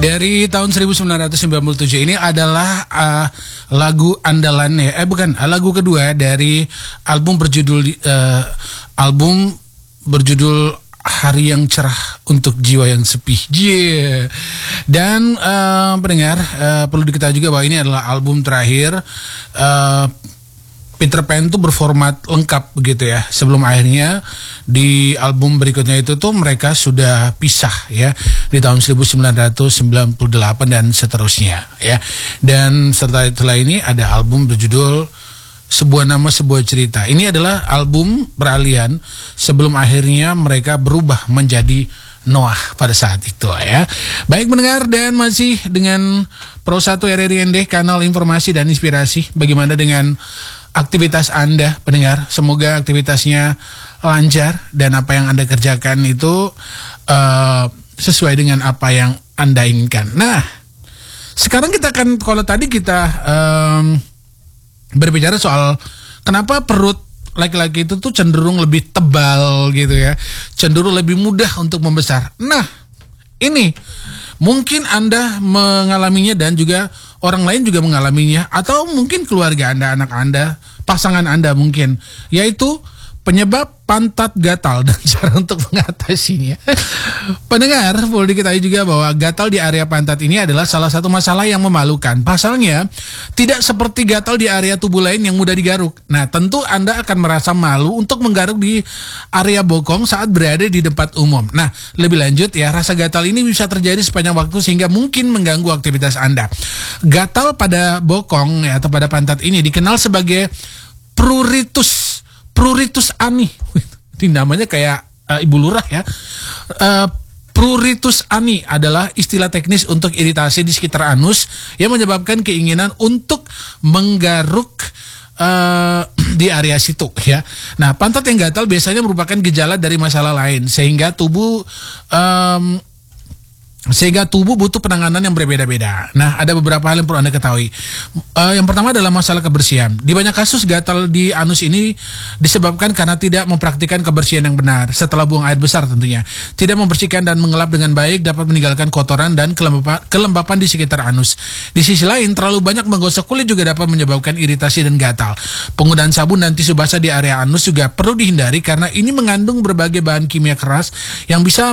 Dari tahun 1997 ini adalah lagu andalannya, lagu kedua dari album berjudul Hari yang Cerah untuk Jiwa yang Sepi. Yeah. Dan pendengar, perlu diketahui juga bahwa ini adalah album terakhir Peter Pan tuh berformat lengkap begitu ya. Sebelum akhirnya di album berikutnya itu tuh mereka sudah pisah ya di tahun 1998 dan seterusnya ya. Dan setelah ini ada album berjudul Sebuah Nama Sebuah Cerita. Ini adalah album peralihan sebelum akhirnya mereka berubah menjadi Noah pada saat itu ya. Baik mendengar, dan masih dengan Pro 1 RRI ND, kanal informasi dan inspirasi. Bagaimana dengan aktivitas Anda pendengar? Semoga aktivitasnya lancar dan apa yang Anda kerjakan itu sesuai dengan apa yang Anda inginkan. Nah, sekarang kita akan, kalau tadi kita berbicara soal kenapa perut laki-laki itu tuh cenderung lebih tebal gitu ya, cenderung lebih mudah untuk membesar. Nah, ini mungkin Anda mengalaminya dan juga orang lain juga mengalaminya, atau mungkin keluarga Anda, anak Anda, pasangan Anda mungkin, yaitu penyebab pantat gatal dan cara untuk mengatasinya. Pendengar, perlu diketahui juga bahwa gatal di area pantat ini adalah salah satu masalah yang memalukan. Pasalnya, tidak seperti gatal di area tubuh lain yang mudah digaruk. Nah, tentu Anda akan merasa malu untuk menggaruk di area bokong saat berada di tempat umum. Nah, lebih lanjut ya, rasa gatal ini bisa terjadi sepanjang waktu sehingga mungkin mengganggu aktivitas Anda. Gatal pada bokong ya, atau pada pantat ini dikenal sebagai pruritus ani. Ini namanya kayak ibu lurah ya. Pruritus ani adalah istilah teknis untuk iritasi di sekitar anus yang menyebabkan keinginan untuk menggaruk di area situ ya. Nah, pantat yang gatal biasanya merupakan gejala dari masalah lain sehingga tubuh butuh penanganan yang berbeda-beda. Nah, ada beberapa hal yang perlu Anda ketahui. Yang pertama adalah masalah kebersihan. Di banyak kasus gatal di anus ini disebabkan karena tidak mempraktikkan kebersihan yang benar setelah buang air besar tentunya. Tidak membersihkan dan mengelap dengan baik dapat meninggalkan kotoran dan kelembapan di sekitar anus. Di sisi lain, terlalu banyak menggosok kulit juga dapat menyebabkan iritasi dan gatal. Penggunaan sabun dan tisu basah di area anus juga perlu dihindari karena ini mengandung berbagai bahan kimia keras yang bisa